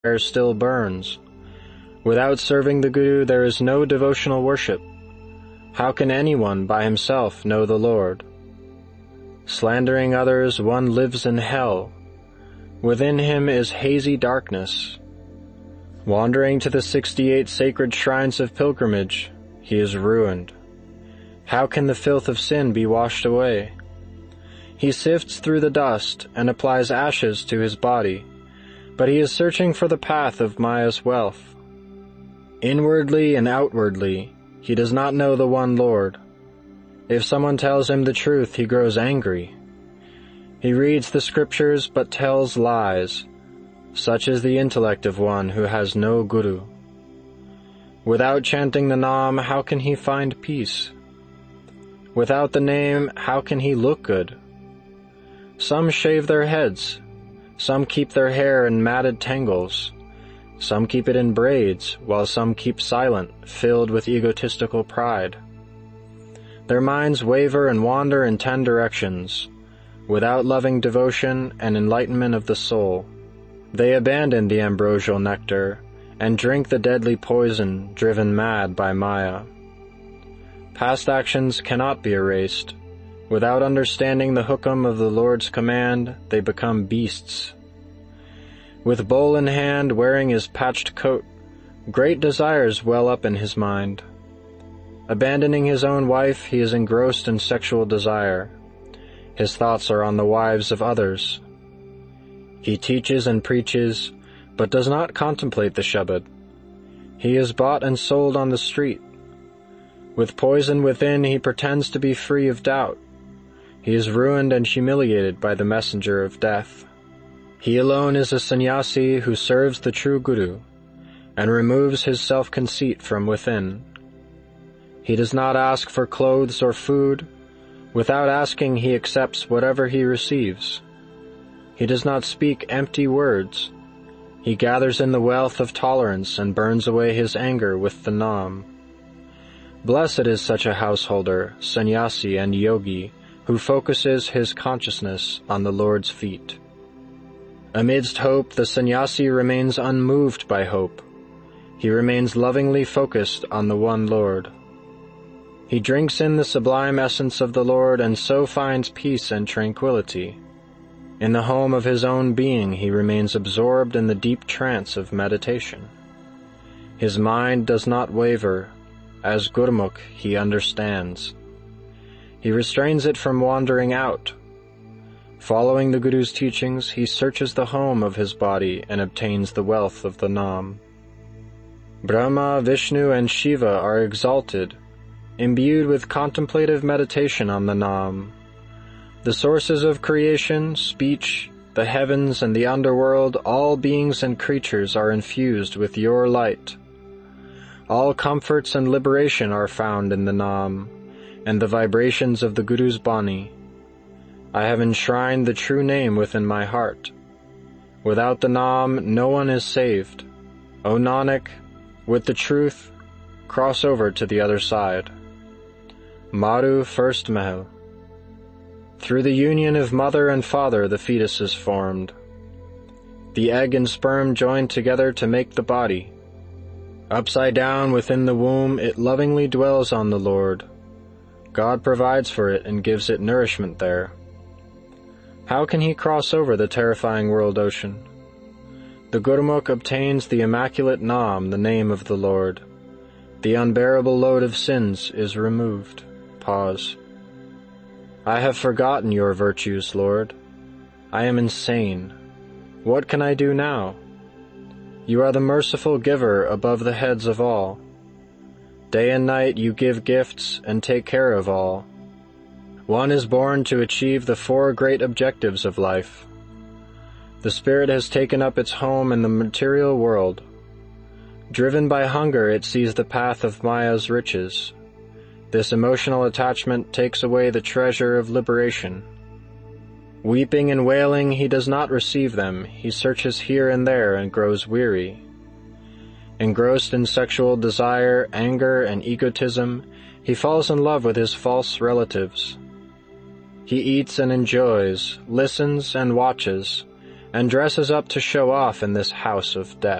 fire still burns. Without serving the Guru there is no devotional worship. How can anyone by himself know the Lord? Slandering others, one lives in hell. Within him is hazy darkness. Wandering to the 68 sacred shrines of pilgrimage, he is ruined. How can the filth of sin be washed away? He sifts through the dust and applies ashes to his body, but he is searching for the path of Maya's wealth. Inwardly and outwardly, he does not know the one Lord. If someone tells him the truth, he grows angry. He reads the scriptures but tells lies. Such is the intellect of one who has no Guru. Without chanting the Nam, how can he find peace? Without the name, how can he look good? Some shave their heads. Some keep their hair in matted tangles. Some keep it in braids, while some keep silent, filled with egotistical pride. Their minds waver and wander in 10 directions, without loving devotion and enlightenment of the soul. They abandon the ambrosial nectar and drink the deadly poison driven mad by Maya. Past actions cannot be erased. Without understanding the hukam of the Lord's command, they become beasts. With bowl in hand, wearing his patched coat, great desires well up in his mind. Abandoning his own wife, he is engrossed in sexual desire. His thoughts are on the wives of others. He teaches and preaches, but does not contemplate the Shabad. He is bought and sold on the street. With poison within, he pretends to be free of doubt. He is ruined and humiliated by the messenger of death. He alone is a sannyasi who serves the true Guru and removes his self-conceit from within. He does not ask for clothes or food. Without asking, he accepts whatever he receives. He does not speak empty words. He gathers in the wealth of tolerance and burns away his anger with the Nam. Blessed is such a householder, sannyasi and yogi, who focuses his consciousness on the Lord's feet. Amidst hope, the sannyasi remains unmoved by hope. He remains lovingly focused on the one Lord. He drinks in the sublime essence of the Lord and so finds peace and tranquility. In the home of his own being, he remains absorbed in the deep trance of meditation. His mind does not waver. As Gurmukh, he understands. He restrains it from wandering out. Following the Guru's teachings, he searches the home of his body and obtains the wealth of the Nam. Brahma, Vishnu, and Shiva are exalted, imbued with contemplative meditation on the Nam. The sources of creation, speech, the heavens, and the underworld, all beings and creatures are infused with your light. All comforts and liberation are found in the Nam, and the vibrations of the Guru's Bani. I have enshrined the true name within my heart. Without the Nam, no one is saved. O Nanak, with the truth, cross over to the other side. Maru, First Mahal. Through the union of mother and father the fetus is formed. The egg and sperm join together to make the body. Upside down within the womb it lovingly dwells on the Lord. God provides for it and gives it nourishment there. How can he cross over the terrifying world ocean? The Gurmukh obtains the immaculate Nam, the name of the Lord. The unbearable load of sins is removed. Pause. I have forgotten your virtues, Lord. I am insane. What can I do now? You are the merciful giver above the heads of all. Day and night you give gifts and take care of all. One is born to achieve the 4 great objectives of life. The spirit has taken up its home in the material world. Driven by hunger, it sees the path of Maya's riches. This emotional attachment takes away the treasure of liberation. Weeping and wailing, he does not receive them. He searches here and there and grows weary. Engrossed in sexual desire, anger, and egotism, he falls in love with his false relatives. He eats and enjoys, listens and watches, and dresses up to show off in this house of death.